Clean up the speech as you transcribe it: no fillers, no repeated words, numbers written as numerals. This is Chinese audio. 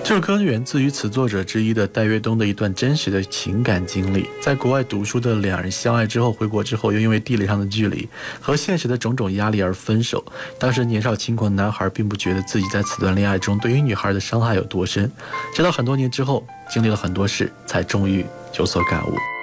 这首歌源自于词作者之一的戴岳东的一段真实的情感经历。在国外读书的两人相爱之后，回国之后又因为地理上的距离和现实的种种压力而分手。当时年少轻狂的男孩并不觉得自己在此段恋爱中对于女孩的伤害有多深，直到很多年之后经历了很多事，才终于有所感悟。